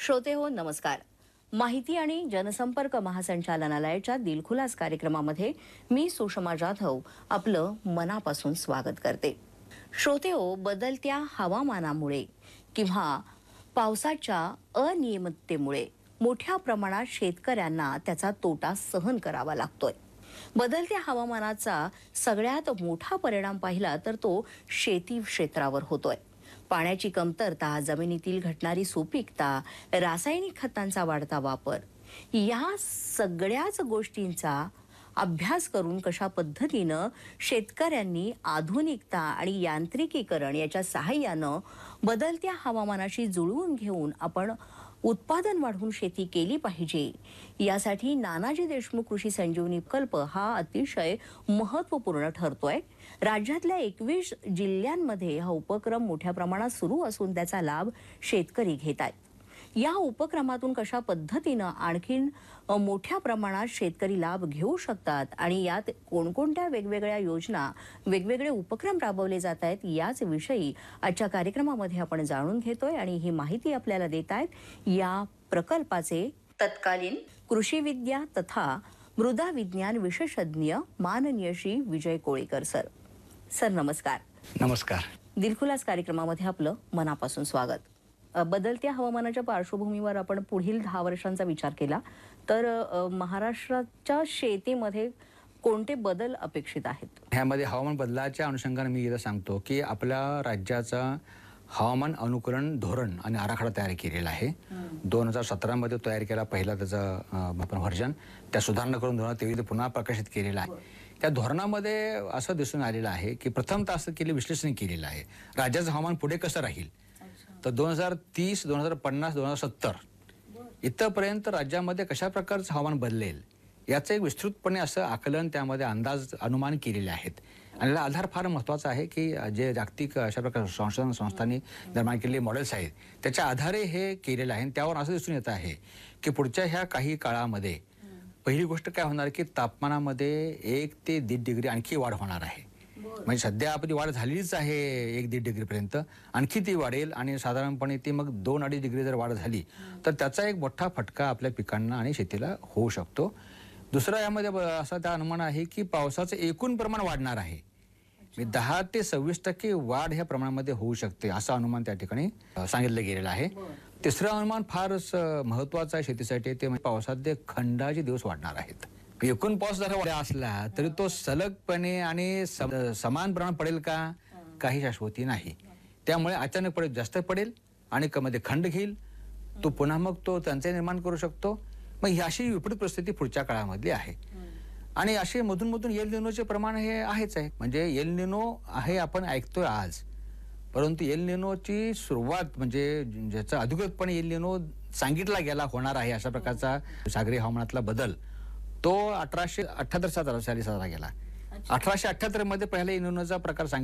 श्रोते हो नमस्कार. माहिती आणि जनसंपर्क महासंचालनालयाच्या दिलखुलास कार्यक्रमामध्ये मी सुषमा जाधव आपलं मनापासून स्वागत करते. श्रोते हो, बदलत्या हवामानामुळे किंवा पावसाच्या अनियमिततेमुळे मोठ्या प्रमाणात शेतकऱ्यांना त्याचा तोटा सहन करावा लागतोय. बदलत्या हवामानाचा सगळ्यात मोठा परिणाम पाहिला तर तो शेती क्षेत्रावर होतोय. पाण्याची कमतरता, जमिनीतील घटणारी सुपीकता, रासायनिक खतांचा वाढता वापर या सगळ्याच गोष्टींचा अभ्यास करून कशा पद्धतीनं शेतकऱ्यांनी आधुनिकता आणि यांत्रिकीकरण याच्या सहाय्यानं बदलत्या हवामानाशी जुळवून घेऊन आपण उत्पादन वाढवून शेती केली पाहिजे, यासाठी नानाजी देशमुख कृषी संजीवनी प्रकल्प हा अतिशय महत्त्वपूर्ण ठरतोय. राज्यातल्या 21 जिल्ह्यांमध्ये हा उपक्रम मोठ्या प्रमाणात सुरू असून त्याचा लाभ शेतकरी घेत आहेत. या उपक्रमातून कशा पद्धतीनं आणखीन मोठ्या प्रमाणात शेतकरी लाभ घेऊ शकतात आणि यात कोणकोणत्या वेगवेगळ्या योजना, वेगवेगळे उपक्रम राबवले जात आहेत, याच विषयी आजच्या कार्यक्रमामध्ये आपण जाणून घेतोय. आणि ही माहिती आपल्याला देत आहेत या प्रकल्पाचे तत्कालीन कृषी विद्या तथा मृदा विज्ञान विशेषज्ञ माननीय श्री विजय कोळीकर सर. सर नमस्कार. नमस्कार. दिलखुलास कार्यक्रमामध्ये आपलं मनापासून स्वागत. बदलत्या हवामानाच्या पार्श्वभूमीवर आपण पुढील 10 वर्षांचा विचार केला तर महाराष्ट्राच्या शेतीमध्ये कोणते बदल अपेक्षित आहेत? ह्यामध्ये हवामान बदलाच्या अनुषंगाने मी इथं सांगतो की आपल्या राज्याचा हवामान अनुकरण धोरण आणि आराखडा तयार केलेला आहे. 2017 मध्ये तयार केला पहिला त्याचा आपण व्हर्जन. त्या सुधारणा करून 2023 पुन्हा प्रकाशित केलेला आहे. त्या धोरणामध्ये असं दिसून आलेलं आहे की प्रथमतः असं विश्लेषण केलेलं आहे राज्याचं हवामान पुढे कसं राहील. तर 2030, 2050, 2070 इथपर्यंत राज्यामध्ये कशा प्रकारचं हवामान बदलेल याचं एक विस्तृतपणे असं आकलन, त्यामध्ये अंदाज, अनुमान केलेले आहेत. आणि याला आधार फार महत्त्वाचा आहे की जे जागतिक अशा प्रकारच्या संशोधन संस्थांनी निर्माण केलेले मॉडेल्स आहेत त्याच्या आधारे हे केलेलं आहे. त्यावर असं दिसून येत आहे की पुढच्या ह्या काही काळामध्ये पहिली गोष्ट काय होणार की तापमानामध्ये 1 ते 1.5 डिग्री आणखी वाढ होणार आहे. म्हणजे सध्या आपली वाढ झालीच आहे 1-1.5 डिग्रीपर्यंत, आणखी ती वाढेल आणि साधारणपणे ती मग 2-2.5 डिग्री जर वाढ झाली तर त्याचा एक मोठा फटका आपल्या पिकांना आणि शेतीला होऊ शकतो. दुसरा यामध्ये असा त्या अनुमान आहे की पावसाचं एकूण प्रमाण वाढणार आहे. 10 ते 26% वाढ ह्या प्रमाणामध्ये होऊ शकते असं अनुमान त्या ठिकाणी सांगितलं गेलेलं आहे. तिसरं अनुमान फारच महत्त्वाचं आहे शेतीसाठी, ते म्हणजे पावसाचे खंडाचे दिवस वाढणार आहेत. एकूण पाऊस जर असला तरी तो सलगपणे आणि समान प्रमाणात पडेल का, काही शाश्वती नाही. त्यामुळे अचानक पडेल, जास्त पडेल आणि मध्ये खंड घेईल, तो पुन्हा मग तो टंचाई निर्माण करू शकतो. मग ही अशी विपरीत परिस्थिती पुढच्या काळामधली आहे. आणि असे मधून मधून एल निनोचे प्रमाण हे आहेच आहे. म्हणजे एल निनो आहे आपण ऐकतोय आज, परंतु एल निनोची सुरुवात म्हणजे ज्याचा अधिकृतपणे एल निनो सांगितला गेला होणार आहे अशा प्रकारचा सागरी हवामानातला बदल तो 1878 साली साजरा केला. 1878 मध्ये पहिला एल निनोचा प्रकार